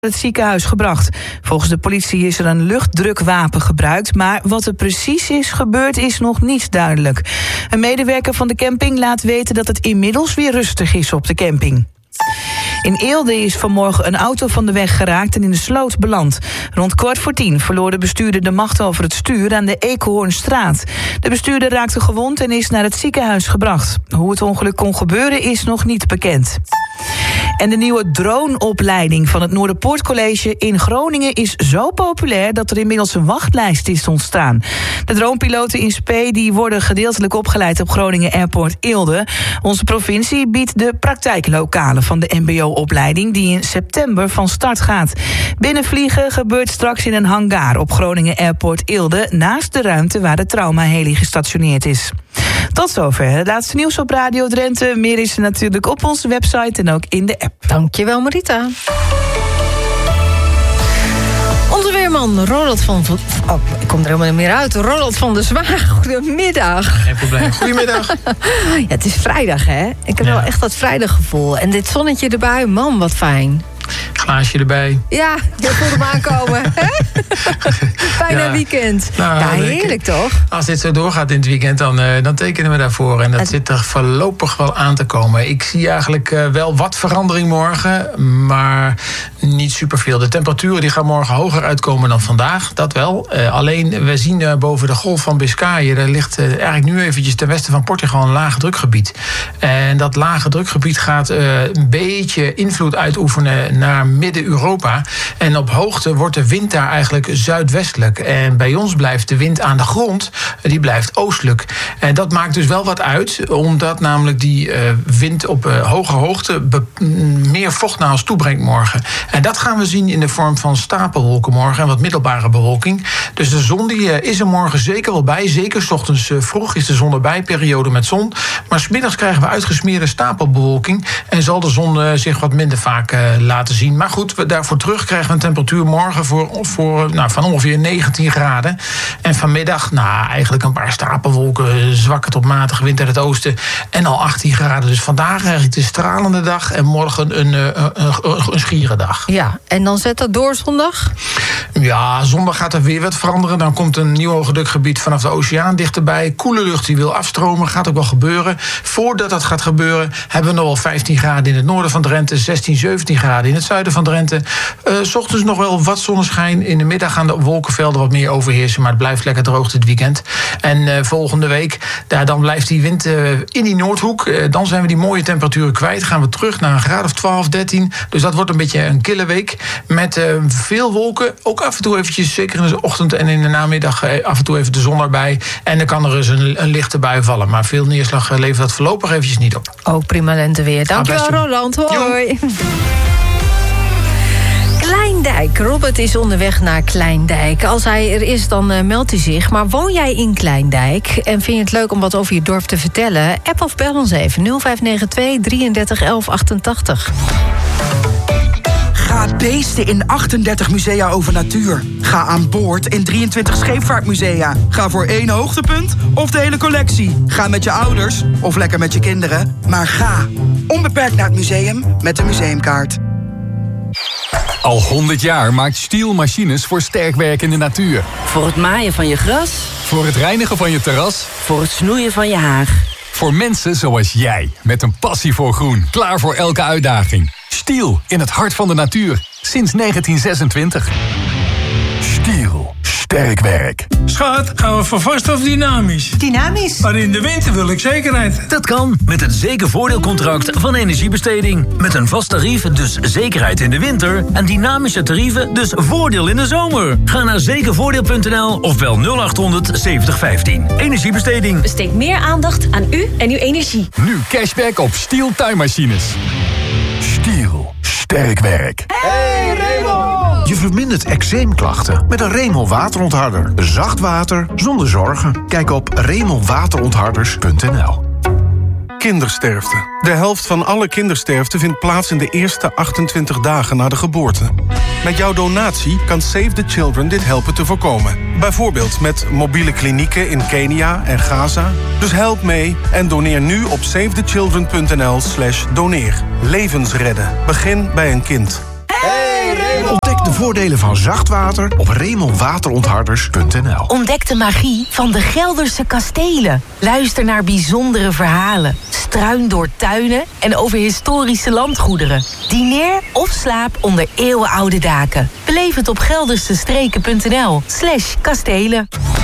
het ziekenhuis gebracht. Volgens de politie is er een luchtdrukwapen gebruikt, maar wat er precies is gebeurd is nog niet duidelijk. Een medewerker van de camping laat weten dat het inmiddels weer rustig is op de camping. In Eelde is vanmorgen een auto van de weg geraakt en in de sloot beland. Rond 9:15 verloor de bestuurder de macht over het stuur aan de Eekhoornstraat. De bestuurder raakte gewond en is naar het ziekenhuis gebracht. Hoe het ongeluk kon gebeuren is nog niet bekend. En de nieuwe droneopleiding van het Noorderpoortcollege in Groningen is zo populair dat er inmiddels een wachtlijst is ontstaan. De dronepiloten in Spee die worden gedeeltelijk opgeleid op Groningen Airport Eelde. Onze provincie biedt de praktijklokalen van de mbo-opleiding die in september van start gaat. Binnenvliegen gebeurt straks in een hangar op Groningen Airport Eelde naast de ruimte waar de traumaheli gestationeerd is. Tot zover het laatste nieuws op Radio Drenthe. Meer is er natuurlijk op onze website en ook in de app. Dankjewel, Marita. Onze weerman Ronald van... Oh, ik kom er helemaal niet meer uit. Ronald van der Zwaag, goedemiddag. Geen probleem. Goedemiddag. Ja, het is vrijdag, hè? Ik heb wel echt dat vrijdaggevoel. En dit zonnetje erbij, man, wat fijn. Glaasje erbij. Ja, je voelt hem aankomen. Bijna weekend. Nou, ja, heerlijk toch? Als dit zo doorgaat in het weekend, dan tekenen we daarvoor. En dat zit er voorlopig wel aan te komen. Ik zie eigenlijk wel wat verandering morgen, maar niet superveel. De temperaturen die gaan morgen hoger uitkomen dan vandaag, dat wel. Alleen, we zien boven de golf van Biscayen, er ligt eigenlijk nu eventjes ten westen van Portugal een lage drukgebied. En dat lage drukgebied gaat een beetje invloed uitoefenen naar Midden-Europa. En op hoogte wordt de wind daar eigenlijk zuidwestelijk. En bij ons blijft de wind aan de grond, die blijft oostelijk. En dat maakt dus wel wat uit, omdat namelijk die wind op hoge hoogte meer vocht naar ons toe brengt morgen. En dat gaan we zien in de vorm van stapelwolken morgen en wat middelbare bewolking. Dus de zon die is er morgen zeker wel bij. Zeker 's ochtends vroeg is de zon erbij, periode met zon. Maar 's middags krijgen we uitgesmeerde stapelbewolking en zal de zon zich wat minder vaak laten zien. Maar goed, daarvoor terug krijgen we een temperatuur morgen van ongeveer 19 graden. En vanmiddag, eigenlijk een paar stapelwolken, zwakke tot matige wind uit het oosten en al 18 graden. Dus vandaag eigenlijk een stralende dag en morgen een schiere dag. Ja, en dan zet dat door zondag? Ja, zondag gaat er weer wat veranderen. Dan komt een nieuw hoge drukgebied vanaf de oceaan dichterbij. Koele lucht die wil afstromen, gaat ook wel gebeuren. Voordat dat gaat gebeuren hebben we nog wel 15 graden in het noorden van Drenthe, 16, 17 graden in het zuiden van Drenthe. 's Ochtends nog wel wat zonneschijn. In de middag gaan de wolkenvelden wat meer overheersen, maar het blijft lekker droog dit weekend. En volgende week, dan blijft die wind in die Noordhoek. Dan zijn we die mooie temperaturen kwijt. Gaan we terug naar een graad of 12, 13. Dus dat wordt een beetje een kille week. Met veel wolken. Ook af en toe eventjes, zeker in de ochtend en in de namiddag, af en toe even de zon erbij. En dan kan er eens een lichte bui vallen. Maar veel neerslag levert dat voorlopig eventjes niet op. Ook prima lenteweer. Dankjewel, Roland. Hoi. Kleindijk. Robert is onderweg naar Kleindijk. Als hij er is, dan meldt hij zich. Maar woon jij in Kleindijk en vind je het leuk om wat over je dorp te vertellen? App of bel ons even. 0592 33 11 88. Ga beesten in 38 musea over natuur. Ga aan boord in 23 scheepvaartmusea. Ga voor 1 hoogtepunt of de hele collectie. Ga met je ouders of lekker met je kinderen. Maar ga onbeperkt naar het museum met de museumkaart. Al 100 jaar maakt Stihl machines voor sterk werkende natuur. Voor het maaien van je gras. Voor het reinigen van je terras. Voor het snoeien van je haag. Voor mensen zoals jij, met een passie voor groen. Klaar voor elke uitdaging. Stihl, in het hart van de natuur. Sinds 1926. Stihl, sterk werk. Schat, gaan we voor vast of dynamisch? Dynamisch. Maar in de winter wil ik zekerheid. Dat kan met het zekervoordeelcontract van Energiebesteding. Met een vast tarief, dus zekerheid in de winter. En dynamische tarieven, dus voordeel in de zomer. Ga naar zekervoordeel.nl of bel 0800 7015. Energiebesteding. Besteed meer aandacht aan u en uw energie. Nu cashback op Stihl tuinmachines. Stihl, sterk werk. Hey Raymond! Je vermindert eczeemklachten met een Remel waterontharder. Zacht water zonder zorgen. Kijk op remelwaterontharders.nl. Kindersterfte. De helft van alle kindersterfte vindt plaats in de eerste 28 dagen na de geboorte. Met jouw donatie kan Save the Children dit helpen te voorkomen. Bijvoorbeeld met mobiele klinieken in Kenia en Gaza. Dus help mee en doneer nu op savethechildren.nl/doneer. Levens redden. Begin bij een kind. voordelen van zachtwater op remonwaterontharders.nl. Ontdek de magie van de Gelderse kastelen. Luister naar bijzondere verhalen. Struin door tuinen en over historische landgoederen. Dineer of slaap onder eeuwenoude daken. Beleef het op geldersestreken.nl/kastelen.